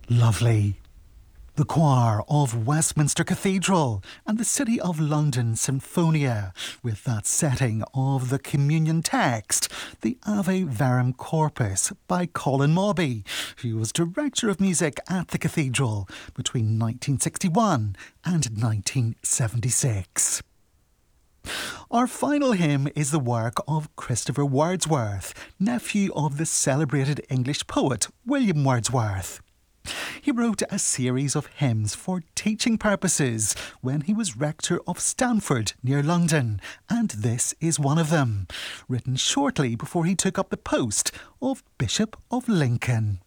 Lovely. The choir of Westminster Cathedral and the City of London Sinfonia, with that setting of the communion text, the Ave Verum Corpus by Colin Mobby, who was Director of Music at the Cathedral between 1961 and 1976. Our final hymn is the work of Christopher Wordsworth, nephew of the celebrated English poet William Wordsworth. He wrote a series of hymns for teaching purposes when he was rector of Stanford near London, and this is one of them, written shortly before he took up the post of Bishop of Lincoln.